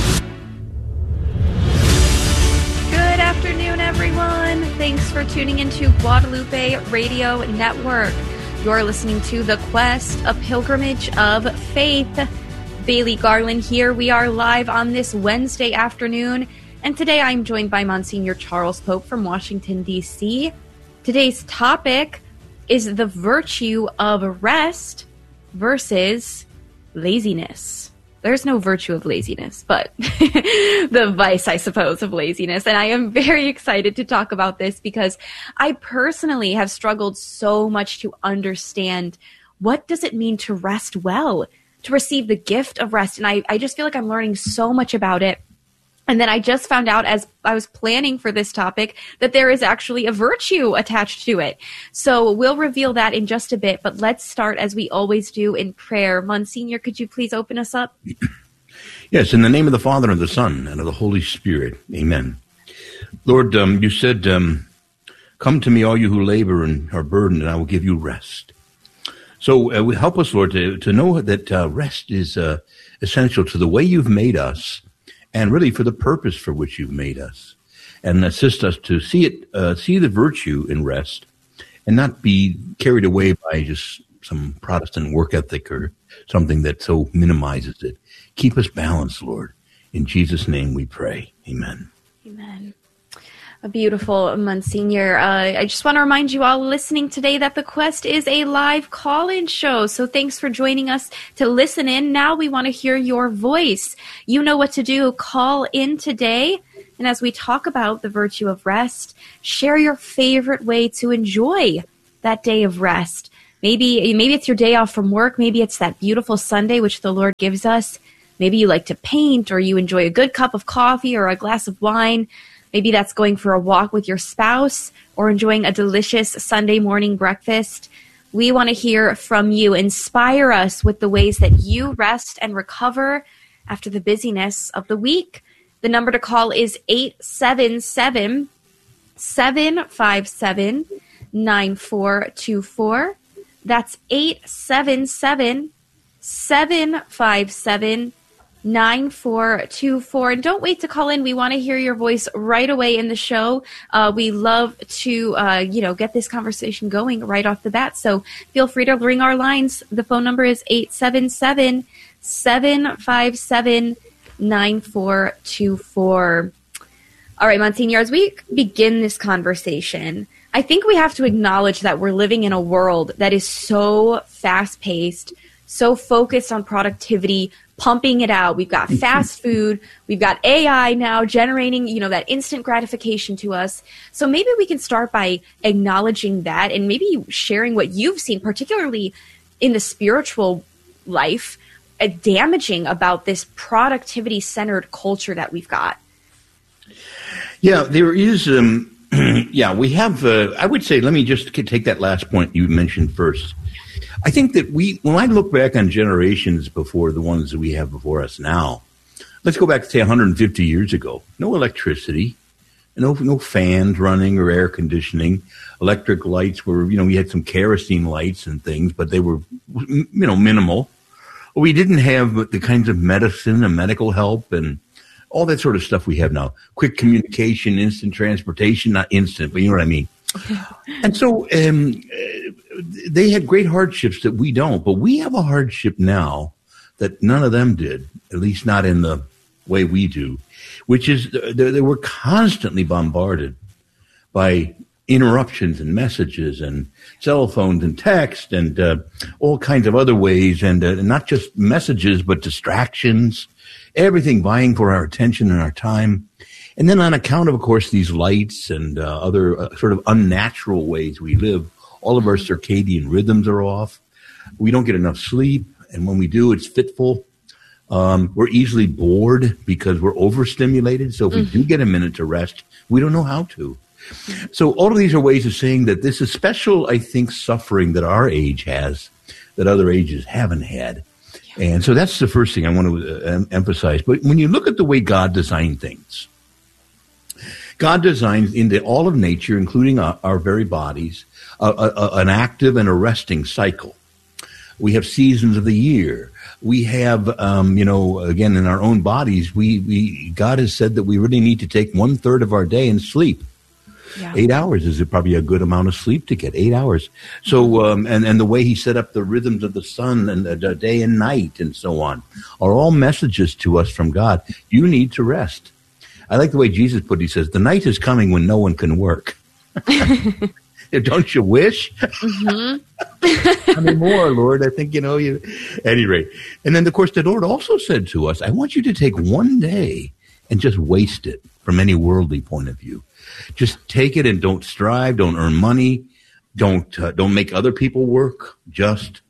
Good afternoon, everyone. Thanks for tuning into Guadalupe Radio Network. You're listening to The Quest, a pilgrimage of faith. Bailey Garland here. We are live on this Wednesday afternoon, and today I'm joined by Monsignor Charles Pope from Washington, D C. Today's topic is the virtue of rest versus laziness. There's no virtue of laziness, but the vice, I suppose, of laziness. And I am very excited to talk about this because I personally have struggled so much to understand what does it mean to rest well, to receive the gift of rest. And I, I just feel like I'm learning so much about it. And then I just found out as I was planning for this topic that there is actually a virtue attached to it. So we'll reveal that in just a bit, but let's start as we always do in prayer. Monsignor, could you please open us up? Yes, in the name of the Father, and of the Son, and of the Holy Spirit. Amen. Lord, um, you said, um, come to me, all you who labor and are burdened, and I will give you rest. So uh, help us, Lord, to, to know that uh, rest is uh, essential to the way you've made us, and really for the purpose for which you've made us, and assist us to see it, uh, see the virtue in rest, and not be carried away by just some Protestant work ethic or something that so minimizes it. Keep us balanced, Lord. In Jesus' name we pray. Amen. Amen. A beautiful, Monsignor. Uh, I just want to remind you all listening today that The Quest is a live call-in show. So thanks for joining us to listen in. Now we want to hear your voice. You know what to do. Call in today. And as we talk about the virtue of rest, share your favorite way to enjoy that day of rest. Maybe, maybe it's your day off from work. Maybe it's that beautiful Sunday which the Lord gives us. Maybe you like to paint, or you enjoy a good cup of coffee or a glass of wine. Maybe that's going for a walk with your spouse or enjoying a delicious Sunday morning breakfast. We want to hear from you. Inspire us with the ways that you rest and recover after the busyness of the week. The number to call is eight seven seven, seven five seven, nine four two four. That's eight seven seven, seven five seven, nine four two four. And don't wait to call in. We want to hear your voice right away in the show. Uh, we love to, uh, you know, get this conversation going right off the bat. So feel free to ring our lines. The phone number is eight seven seven, seven five seven, nine four two four. All right, Monsignor, as we begin this conversation, I think we have to acknowledge that we're living in a world that is so fast-paced, so focused on productivity, pumping it out. We've got fast food. We've got A I now generating, you know, that instant gratification to us. So maybe we can start by acknowledging that and maybe sharing what you've seen, particularly in the spiritual life, uh, damaging about this productivity-centered culture that we've got. Yeah, there is, um, yeah, we have, uh, I would say, let me just take that last point you mentioned first. I think that we, when I look back on generations before the ones that we have before us now, let's go back to say one hundred fifty years ago. No electricity, no no fans running or air conditioning. Electric lights were, you know, we had some kerosene lights and things, but they were, you know, minimal. We didn't have the kinds of medicine and medical help and all that sort of stuff we have now. Quick communication, instant transportation, not instant, but you know what I mean. And so um, they had great hardships that we don't, but we have a hardship now that none of them did, at least not in the way we do, which is they, they were constantly bombarded by interruptions and messages and cell phones and text and uh, all kinds of other ways, and uh, not just messages, but distractions, everything vying for our attention and our time. And then on account of, of course, these lights and uh, other uh, sort of unnatural ways we live, all of our circadian rhythms are off. We don't get enough sleep. And when we do, it's fitful. Um, we're easily bored because we're overstimulated. So if we do get a minute to rest, we don't know how to. So all of these are ways of saying that this is special, I think, suffering that our age has that other ages haven't had. And so that's the first thing I want to uh, emphasize. But when you look at the way God designed things, God designed into all of nature, including our, our very bodies, uh, uh, an active and a resting cycle. We have seasons of the year. We have, um, you know, again, in our own bodies, we, we God has said that we really need to take one third of our day and sleep. Yeah. Eight hours is probably a good amount of sleep to get, eight hours. So, um, and, and the way he set up the rhythms of the sun and the, the day and night and so on are all messages to us from God. You need to rest. I like the way Jesus put it. He says, the night is coming when no one can work. Don't you wish? Mm-hmm. How many more, Lord? I think, you know, you, at any rate. And then, of course, the Lord also said to us, I want you to take one day and just waste it from any worldly point of view. Just take it and don't strive, don't earn money, don't uh, don't make other people work. Just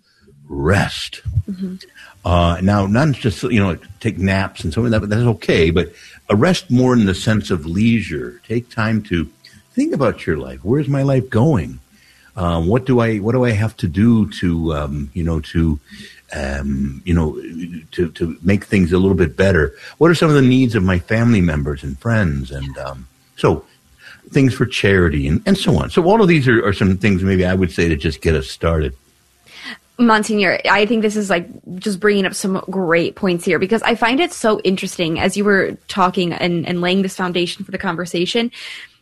rest. Mm-hmm. Uh, now, not just, you know, take naps and so on, that, that's okay, but a rest more in the sense of leisure. Take time to think about your life. Where's my life going? Um, what do I what do I have to do to um, you know to um, you know to to make things a little bit better? What are some of the needs of my family members and friends? And um, so things for charity and, and so on. So all of these are, are some things maybe I would say to just get us started. Monsignor, I think this is like just bringing up some great points here, because I find it so interesting as you were talking and, and laying this foundation for the conversation.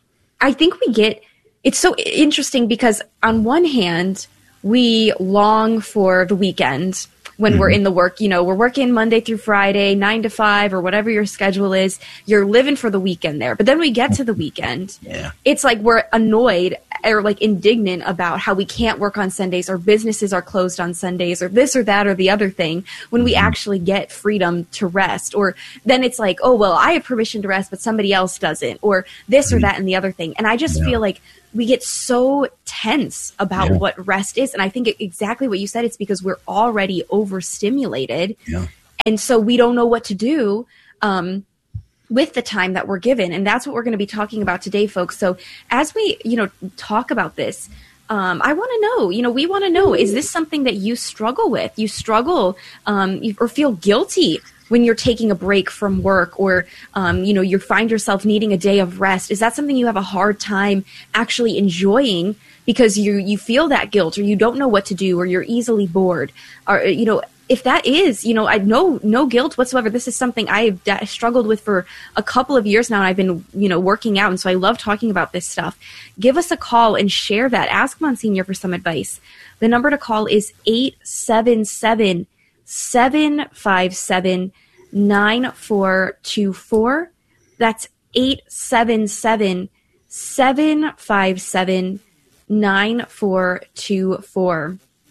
I think we get, it's so interesting because on one hand, we long for the weekend when mm-hmm. we're in the work, you know, we're working Monday through Friday, nine to five or whatever your schedule is. You're living for the weekend there. But then we get to the weekend. Yeah. It's like we're annoyed or like indignant about how we can't work on Sundays or businesses are closed on Sundays or this or that or the other thing when we actually get freedom to rest. Or then it's like, oh, well, I have permission to rest, but somebody else doesn't, or this mm-hmm. or that and the other thing. And I just yeah. feel like we get so tense about yeah. what rest is. And I think it, exactly what you said, it's because we're already overstimulated. Yeah. And so we don't know what to do um, with the time that we're given. And that's what we're going to be talking about today, folks. So as we, you know, talk about this, um, I want to know, you know, we want to know, is this something that you struggle with? You struggle um, or feel guilty when you're taking a break from work, or, um, you know, you find yourself needing a day of rest? Is that something you have a hard time actually enjoying because you, you feel that guilt, or you don't know what to do, or you're easily bored? Or, you know, if that is, you know, I no, no guilt whatsoever. This is something I've d- struggled with for a couple of years now, and I've been, you know, working out. And so I love talking about this stuff. Give us a call and share that. Ask Monsignor for some advice. The number to call is eight seven seven, seven five seven, nine four two four. That's eight seven seven, seven five seven, nine four two four.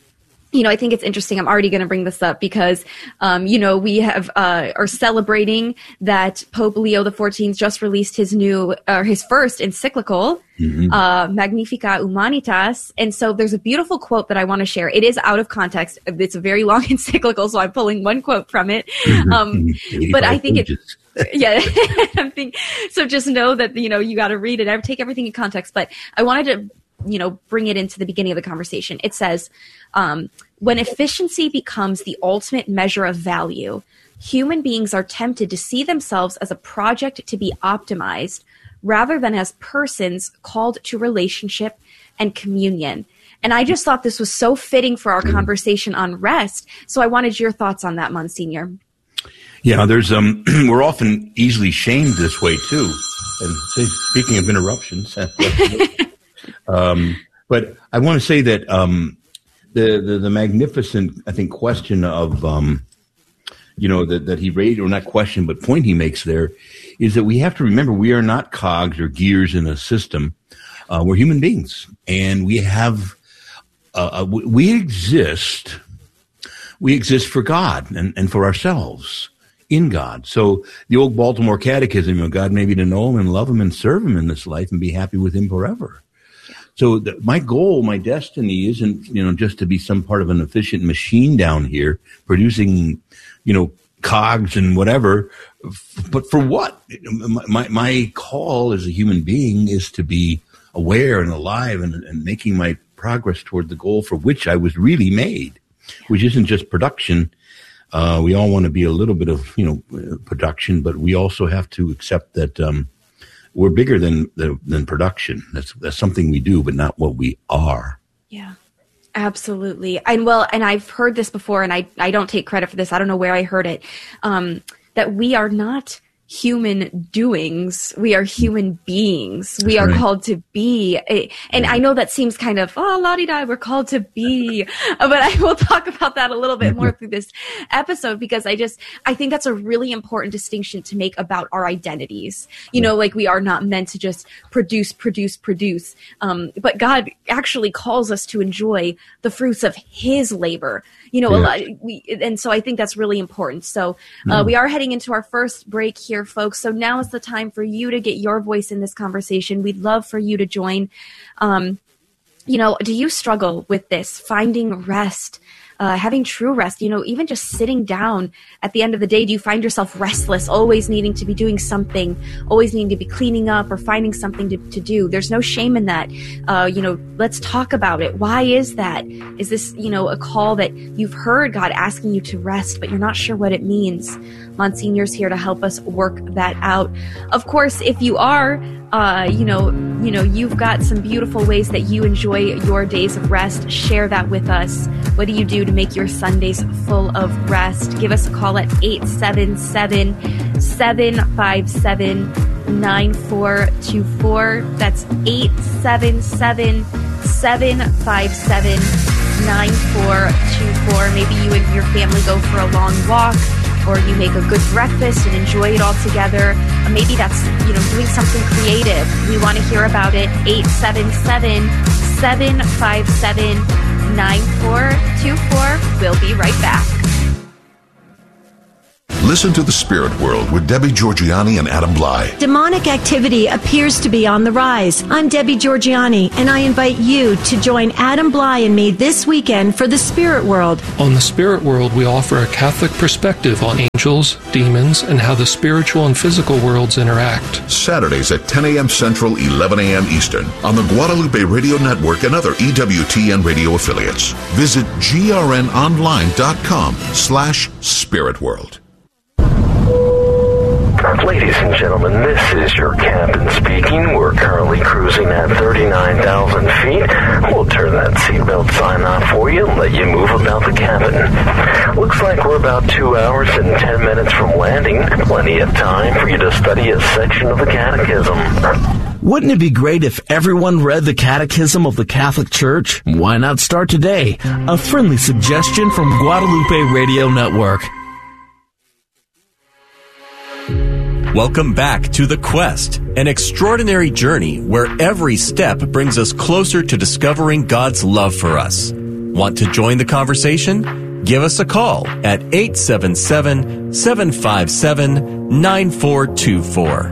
you know, I think it's interesting. I'm already going to bring this up because, um, you know, we have uh, are celebrating that Pope Leo the fourteenth just released his new, or his first encyclical, mm-hmm. uh, Magnificat Humanitas. And so there's a beautiful quote that I want to share. It is out of context. It's a very long encyclical, so I'm pulling one quote from it. Um, but I think it, yeah, I'm thinking, so just know that, you know, you got to read it. I take everything in context, but I wanted to, you know, bring it into the beginning of the conversation. It says, um, when efficiency becomes the ultimate measure of value, human beings are tempted to see themselves as a project to be optimized rather than as persons called to relationship and communion. And I just thought this was so fitting for our conversation on rest. So I wanted your thoughts on that, Monsignor. Yeah, there's um, we're often easily shamed this way too. And speaking of interruptions, um, but I want to say that um, the, the the magnificent, I think, question of um, you know that that he raised, or not question, but point he makes there, is that we have to remember we are not cogs or gears in a system. Uh, we're human beings, and we have uh, we exist. We exist for God and, and for ourselves in God. So the old Baltimore Catechism of God made me to know Him and love Him and serve Him in this life and be happy with Him forever. So the, my goal, my destiny isn't, you know, just to be some part of an efficient machine down here producing, you know, cogs and whatever. But for what? My, my call as a human being is to be aware and alive and, and making my progress toward the goal for which I was really made, which isn't just production. Uh, we all want to be a little bit of, you know, production, but we also have to accept that um, we're bigger than than production. That's that's something we do, but not what we are. Yeah, absolutely. And well, and I've heard this before, and I, I don't take credit for this. I don't know where I heard it, um, that we are not human doings. We are human beings. We That's are right. called to be. And I know that seems kind of, oh, la-di-da, we're called to be. But I will talk about that a little bit more through this episode, because I just, I think that's a really important distinction to make about our identities. You know, like we are not meant to just produce, produce, produce. Um, but God actually calls us to enjoy the fruits of His labor. You know, yeah. a lot, we, and so I think that's really important. So uh, mm. we are heading into our first break here, folks. So now is the time for you to get your voice in this conversation. We'd love for you to join. Um, you know, do you struggle with this, finding rest, uh, having true rest, you know, even just sitting down at the end of the day? Do you find yourself restless, always needing to be doing something, always needing to be cleaning up or finding something to, to do? There's no shame in that. Uh, you know, let's talk about it. Why is that? Is this, you know, a call that you've heard God asking you to rest, but you're not sure what it means? Monsignor's here to help us work that out. Of course, if you are, uh, you know, you know, you've got some beautiful ways that you enjoy your days of rest. Share that with us. What do you do to make your Sundays full of rest? Give us a call at eight seven seven, seven five seven, nine four two four. That's eight seven seven, seven five seven, nine four two four. Maybe you and your family go for a long walk, or you make a good breakfast and enjoy it all together. Or maybe that's, you know, doing something creative. We want to hear about it. eight seven seven, seven five seven, nine four two four. We'll be right back. Listen to The Spirit World with Debbie Georgianni and Adam Bly. Demonic activity appears to be on the rise. I'm Debbie Georgianni, and I invite you to join Adam Bly and me this weekend for The Spirit World. On The Spirit World, we offer a Catholic perspective on angels, demons, and how the spiritual and physical worlds interact. Saturdays at ten a.m. Central, eleven a.m. Eastern on the Guadalupe Radio Network and other E W T N radio affiliates. Visit grnonline.com slash Spirit World. Ladies and gentlemen, this is your captain speaking. We're currently cruising at thirty-nine thousand feet. We'll turn that seatbelt sign off for you and let you move about the cabin. Looks like we're about two hours and ten minutes from landing. Plenty of time for you to study a section of the Catechism. Wouldn't it be great if everyone read the Catechism of the Catholic Church? Why not start today? A friendly suggestion from Guadalupe Radio Network. Welcome back to The Quest, an extraordinary journey where every step brings us closer to discovering God's love for us. Want to join the conversation? Give us a call at eight seven seven, seven five seven, nine four two four.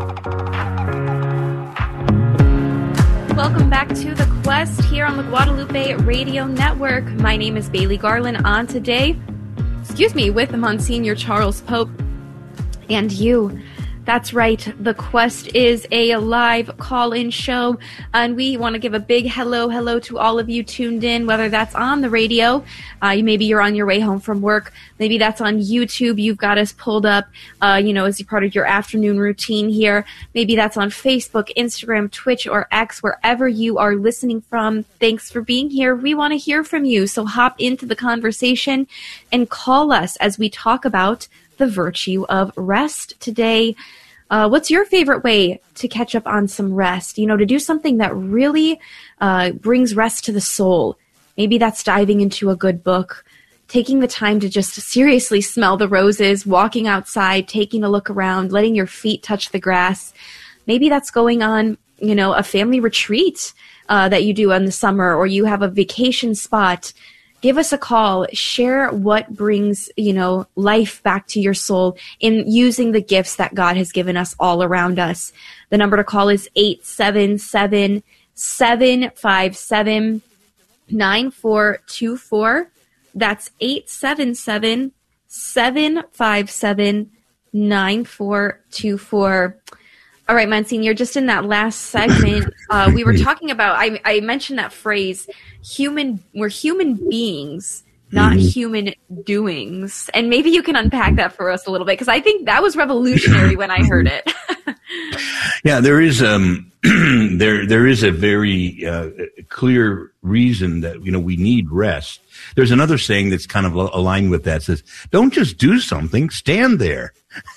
Welcome back to The Quest here on the Guadalupe Radio Network. My name is Bailey Garland. On today, excuse me, with Monsignor Charles Pope and you. That's right. The Quest is a live call-in show, and we want to give a big hello, hello to all of you tuned in, whether that's on the radio, uh, maybe you're on your way home from work, maybe that's on YouTube, you've got us pulled up, uh, you know, as part of your afternoon routine here, maybe that's on Facebook, Instagram, Twitch, or X, wherever you are listening from. Thanks for being here. We want to hear from you, so hop into the conversation and call us as we talk about the virtue of rest today. Uh, what's your favorite way to catch up on some rest? You know, to do something that really uh, brings rest to the soul. Maybe that's diving into a good book, taking the time to just seriously smell the roses, walking outside, taking a look around, letting your feet touch the grass. Maybe that's going on, you know, a family retreat uh, that you do in the summer, or you have a vacation spot. Give us a call. Share what brings, you know, life back to your soul in using the gifts that God has given us all around us. The number to call is eight seven seven, seven five seven, nine four two four. That's eight seven seven, seven five seven, nine four two four. All right, Monsignor, just in that last segment, uh, we were talking about, I, I mentioned that phrase, human, we're human beings, not mm-hmm. human doings. And maybe you can unpack that for us a little bit, because I think that was revolutionary when I heard it. Yeah, there is um, there there is a very uh, clear reason that, you know, we need rest. There's another saying that's kind of aligned with that. It says, don't just do something, stand there.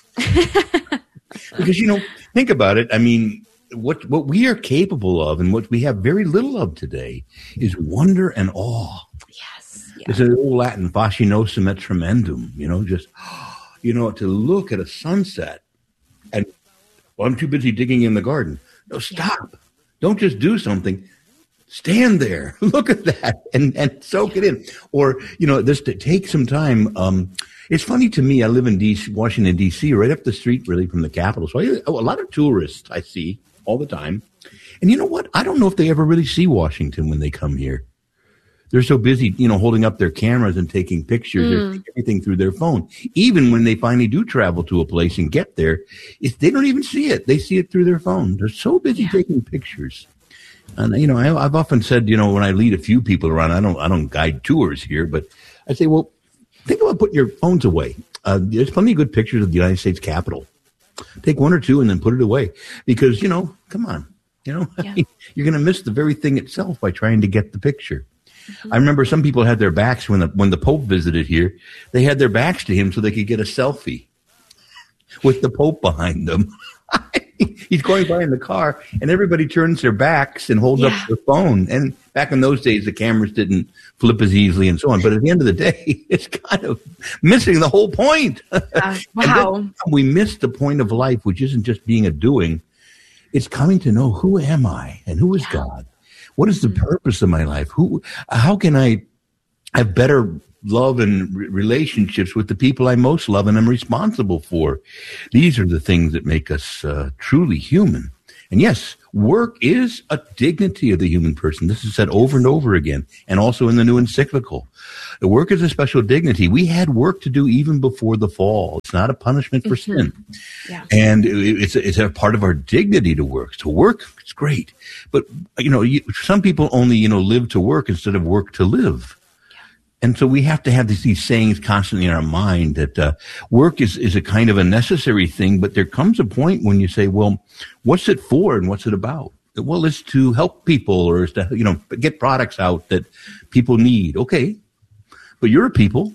Because, you know, think about it. I mean, what what we are capable of and what we have very little of today is wonder and awe. Yes. Yeah. It's an old Latin, fascinosum et tremendum, you know, just, you know, to look at a sunset and, well, I'm too busy digging in the garden. No, stop. Yeah. Don't just do something. Stand there. Look at that and, and soak it in. Or, you know, just to take some time. Um, it's funny to me. I live in D C, Washington, D C, right up the street, really, from the Capitol. So I, a lot of tourists I see all the time. And you know what? I don't know if they ever really see Washington when they come here. They're so busy, you know, holding up their cameras and taking pictures, mm. or everything through their phone. Even when they finally do travel to a place and get there, if they don't even see it. They see it through their phone. They're so busy yeah. taking pictures. And, you know, I, I've often said, you know, when I lead a few people around, I don't, I don't guide tours here, but I say, well, think about putting your phones away. Uh, there's plenty of good pictures of the United States Capitol. Take one or two and then put it away, because, you know, come on, you know, yeah. you're going to miss the very thing itself by trying to get the picture. Mm-hmm. I remember some people had their backs when the, when the Pope visited here, they had their backs to him so they could get a selfie with the Pope behind them. He's going by in the car, and everybody turns their backs and holds yeah. up their phone. And back in those days, the cameras didn't flip as easily and so on. But at the end of the day, it's kind of missing the whole point. Uh, wow. We miss the point of life, which isn't just being a doing. It's coming to know, who am I and who is yeah. God? What is the purpose of my life? Who? How can I have better love and re- relationships with the people I most love and am responsible for? These are the things that make us uh, truly human. And yes, work is a dignity of the human person. This is said over and over again, and also in the new encyclical. The work is a special dignity. We had work to do even before the fall. It's not a punishment for mm-hmm. sin. Yeah. And it's a, it's a part of our dignity to work. To work, it's great. But, you know, you, some people only, you know, live to work instead of work to live. And so we have to have these, these sayings constantly in our mind that uh, work is, is a kind of a necessary thing, but there comes a point when you say, well, what's it for and what's it about? Well, it's to help people, or it's to, you know, get products out that people need. Okay, but you're a people.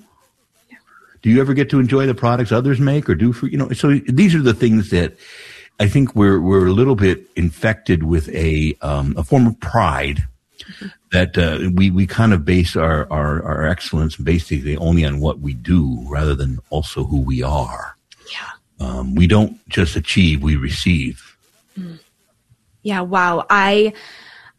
Do you ever get to enjoy the products others make or do for, you know? So these are the things that I think we're we're a little bit infected with a um, a form of pride. Mm-hmm. That uh, we, we kind of base our, our, our excellence basically only on what we do rather than also who we are. Yeah. Um, we don't just achieve, we receive. Mm. Yeah, wow. I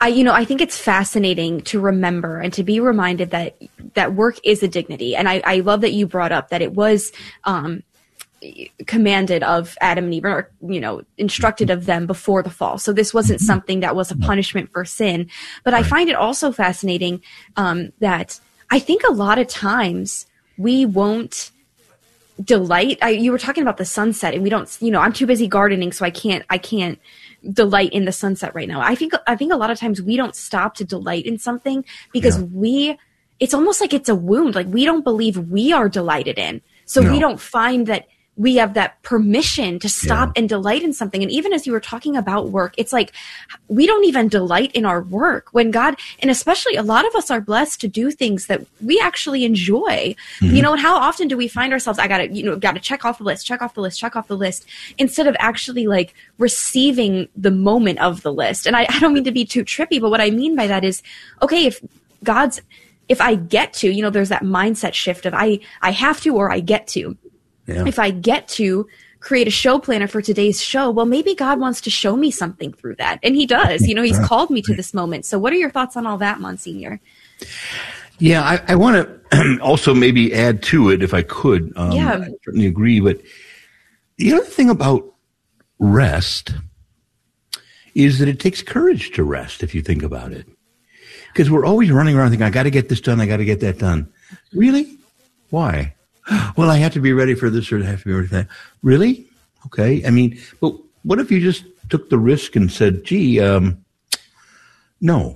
I, you know, I think it's fascinating to remember and to be reminded that that work is a dignity. And I, I love that you brought up that it was um, commanded of Adam and Eve, or, you know, instructed of them before the fall. So this wasn't something that was a punishment for sin. But I find it also fascinating um, that I think a lot of times we won't delight. I, you were talking about the sunset, and we don't, you know, I'm too busy gardening, so I can't, I can't delight in the sunset right now. I think, I think a lot of times we don't stop to delight in something because yeah. we, it's almost like it's a wound. Like we don't believe we are delighted in. So no. we don't find that we have that permission to stop yeah. and delight in something. And even as you were talking about work, it's like we don't even delight in our work when God, and especially a lot of us are blessed to do things that we actually enjoy. Mm-hmm. You know, and how often do we find ourselves, I gotta, you know, gotta check off the list, check off the list, check off the list, instead of actually like receiving the moment of the list. And I, I don't mean to be too trippy, but what I mean by that is, okay, if God's, if I get to, you know, there's that mindset shift of I, I have to, or I get to. Yeah. If I get to create a show planner for today's show, well, maybe God wants to show me something through that. And he does. You know, he's called me to this moment. So what are your thoughts on all that, Monsignor? Yeah, I, I want to also maybe add to it, if I could. Um, yeah. I certainly agree. But the other thing about rest is that it takes courage to rest, if you think about it. Because we're always running around thinking, I got to get this done, I got to get that done. Really? Why? Well, I have to be ready for this, or I have to be ready for that. Really? Okay. I mean, but what if you just took the risk and said, gee, um, no.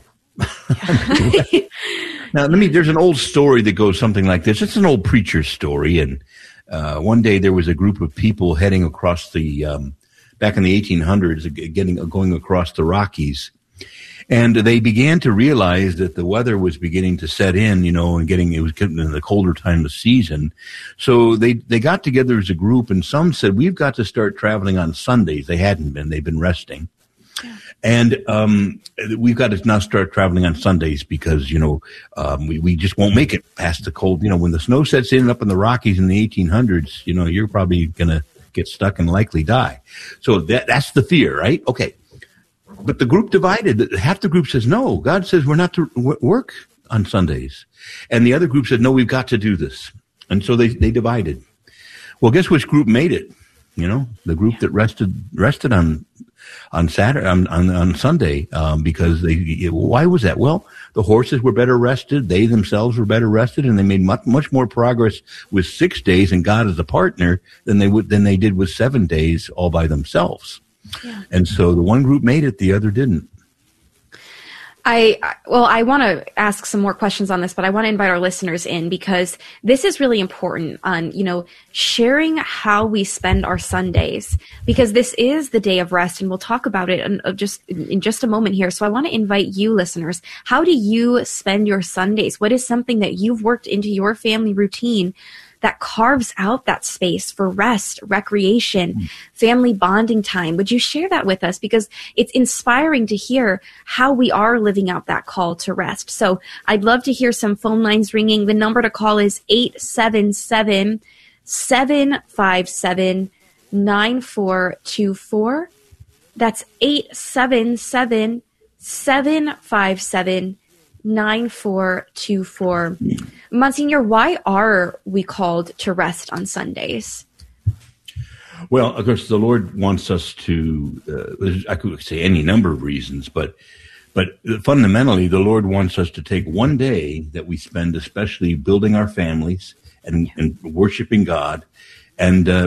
Now, let me, there's an old story that goes something like this. It's an old preacher's story. And uh, one day there was a group of people heading across the, um, back in the eighteen hundreds, getting, going across the Rockies. And they began to realize that the weather was beginning to set in, you know, and getting, it was getting in the colder time of season. So they, they got together as a group, and some said, we've got to start traveling on Sundays. They hadn't been, they've been resting. Yeah. And, um, we've got to now start traveling on Sundays because, you know, um, we, we just won't make it past the cold. You know, when the snow sets in up in the Rockies in the eighteen hundreds, you know, you're probably going to get stuck and likely die. So that, that's the fear, right? Okay. But the group divided. Half the group says, no, God says we're not to w- work on Sundays. And the other group said, no, we've got to do this. And so they, they divided. Well, guess which group made it? You know, the group that rested, rested on, on Saturday, on, on, on Sunday, um, because they, why was that? Well, the horses were better rested. They themselves were better rested, and they made much, much more progress with six days and God as a partner than they would, than they did with seven days all by themselves. Yeah. And so the one group made it, the other didn't. I, well, I want to ask some more questions on this, but I want to invite our listeners in because this is really important on, you know, sharing how we spend our Sundays, because this is the day of rest, and we'll talk about it in just, in just a moment here. So I want to invite you listeners. How do you spend your Sundays? What is something that you've worked into your family routine that carves out that space for rest, recreation, mm. family bonding time? Would you share that with us? Because it's inspiring to hear how we are living out that call to rest. So I'd love to hear some phone lines ringing. The number to call is eight seven seven, seven five seven, nine four two four. That's eight seven seven, seven five seven, nine four two four. Monsignor, why are we called to rest on Sundays? Well, of course, the Lord wants us to, uh, I could say any number of reasons, but but fundamentally, the Lord wants us to take one day that we spend especially building our families and, and worshiping God, and uh,